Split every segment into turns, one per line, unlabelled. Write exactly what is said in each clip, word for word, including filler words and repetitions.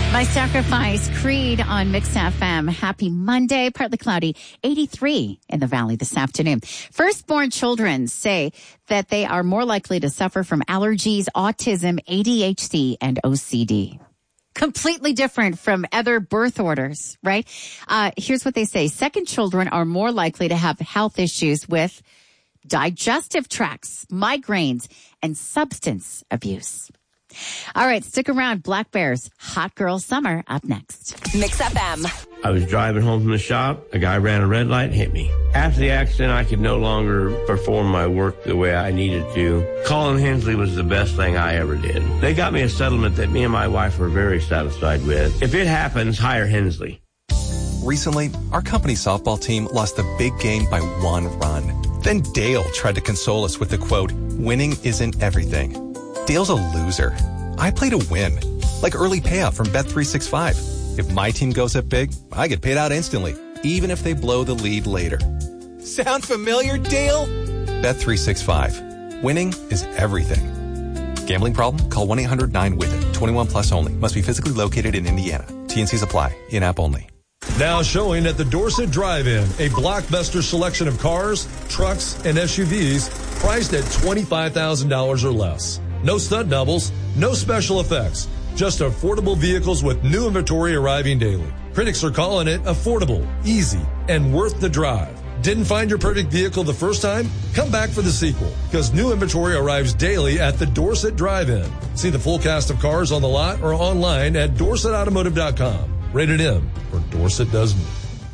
My Sacrifice, Creed on Mix F M. Happy Monday, partly cloudy, eighty-three in the valley this afternoon. Firstborn children say that they are more likely to suffer from allergies, autism, A D H D, and O C D. Completely different from other birth orders, right? Uh, here's what they say. Second children are more likely to have health issues with digestive tracts, migraines, and substance abuse. All right, stick around. Black Bears, Hot Girl Summer, up next.
Mix F M.
I was driving home from the shop. A guy ran a red light and hit me. After the accident, I could no longer perform my work the way I needed to. Calling Hensley was the best thing I ever did. They got me a settlement that me and my wife were very satisfied with. If it happens, hire Hensley.
Recently, our company softball team lost the big game by one run. Then Dale tried to console us with the quote, "Winning isn't everything." Dale's a loser. I play to win. Like early payout from Bet three sixty-five. If my team goes up big, I get paid out instantly, even if they blow the lead later. Sound familiar, Dale? Bet three sixty-five. Winning is everything. Gambling problem? Call one eight hundred nine with it. twenty-one plus only. Must be physically located in Indiana. T and Cs apply. In-app only.
Now showing at the Dorset Drive-In, a blockbuster selection of cars, trucks, and S U Vs priced at twenty-five thousand dollars or less. No stunt doubles, no special effects, just affordable vehicles with new inventory arriving daily. Critics are calling it affordable, easy, and worth the drive. Didn't find your perfect vehicle the first time? Come back for the sequel, because new inventory arrives daily at the Dorset Drive-In. See the full cast of cars on the lot or online at dorset automotive dot com. Rated M for Dorset Does Me.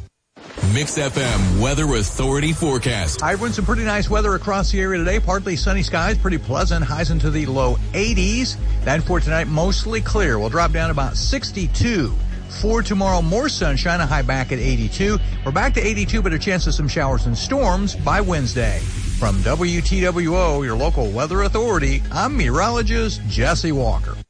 Mix F M Weather Authority forecast.
Hi, everyone. Some pretty nice weather across the area today. Partly sunny skies, pretty pleasant. Highs into the low eighties. Then for tonight, mostly clear. We'll drop down about sixty-two. For tomorrow, more sunshine, a high back at eighty-two. We're back to eighty-two, but a chance of some showers and storms by Wednesday. From W T W O, your local weather authority, I'm meteorologist Jesse Walker.